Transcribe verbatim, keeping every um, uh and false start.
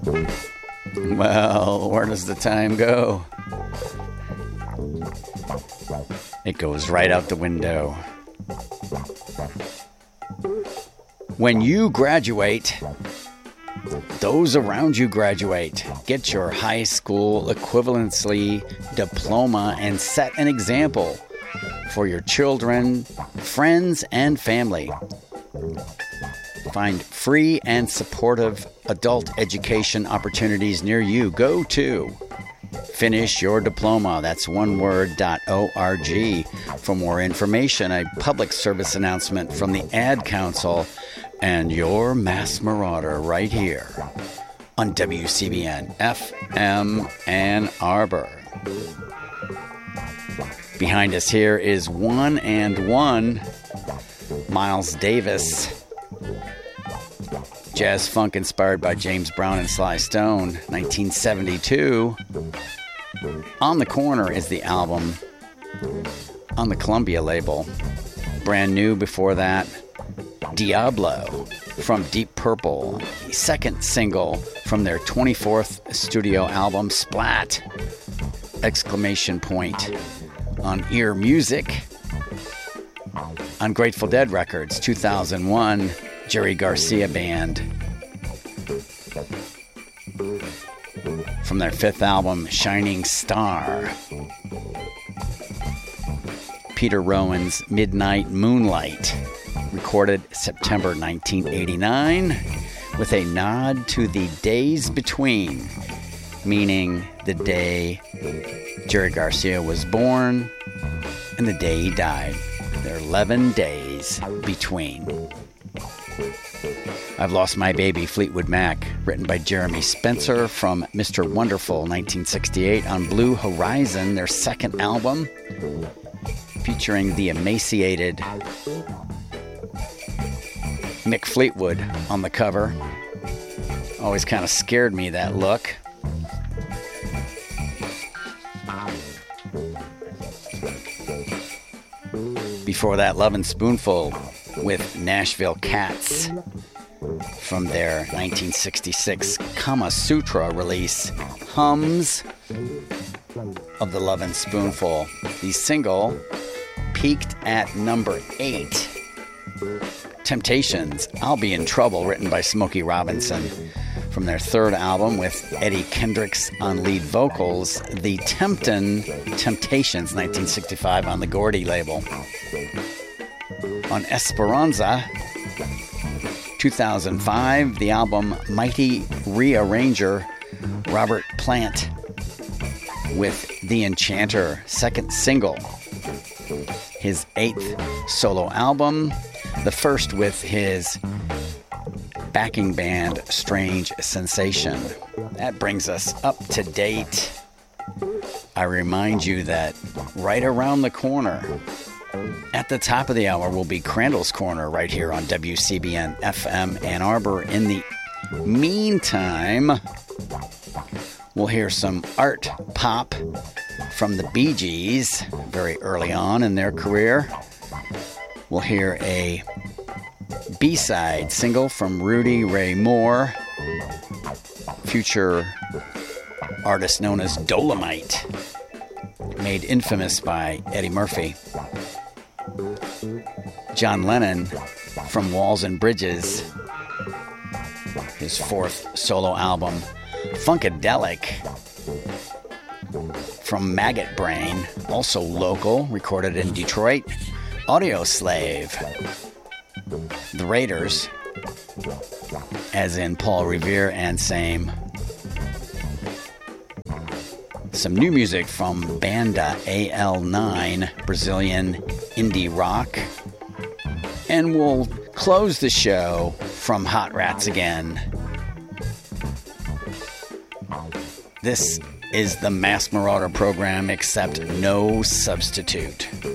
Well, where does the time go? It goes right out the window. When you graduate, those around you graduate. Get your high school equivalency diploma and set an example for your children, friends, and family. Find free and supportive adult education opportunities near you. Go to Finish Your Diploma. That's one word, dot O R G. For more information, a public service announcement from the Ad Council and your Mass Marauder right here on W C B N F M Ann Arbor. Behind us here is One and One, Miles Davis. Jazz funk inspired by James Brown and Sly Stone, nineteen seventy-two. On the Corner is the album on the Columbia label. Brand new before that, Diablo from Deep Purple, the second single from their twenty-fourth studio album, Splat! Exclamation point. On Ear Music. On Grateful Dead Records, two thousand one, Jerry Garcia Band. From their fifth album, Shining Star. Peter Rowan's Midnight Moonlight, recorded September nineteen eighty-nine, with a nod to the days between, meaning the day Jerry Garcia was born and the day he died. There are eleven days between. I've Lost My Baby, Fleetwood Mac, written by Jeremy Spencer from Mister Wonderful, nineteen sixty-eight, on Blue Horizon, their second album, featuring the emaciated Mick Fleetwood on the cover. Always kind of scared me, that look. Before that, Lovin' Spoonful with Nashville Cats from their nineteen sixty-six Kama Sutra release, Hums of the Lovin' Spoonful. The single peaked at number eight. Temptations, I'll Be in Trouble, written by Smokey Robinson, from their third album with Eddie Kendricks on lead vocals, The Temptin' Temptations, nineteen sixty-five, on the Gordy label. On Esperanza, two thousand five, the album Mighty Rearranger, Robert Plant with The Enchanter, second single. His eighth solo album, the first with his backing band Strange Sensation. That brings us up to date. I remind you that right around the corner, at the top of the hour, will be Crandall's Corner right here on W C B N F M Ann Arbor. In the meantime, we'll hear some art pop from the Bee Gees very early on in their career. We'll hear a B-side single from Rudy Ray Moore, future artist known as Dolomite, made infamous by Eddie Murphy. John Lennon from Walls and Bridges, his fourth solo album. Funkadelic from Maggot Brain, also local, recorded in Detroit. Audio Slave, The Raiders, as in Paul Revere and Same. Some new music from Banda A L nine, Brazilian indie rock. And we'll close the show from Hot Rats again. This is the Mass Marauder program, except no substitute.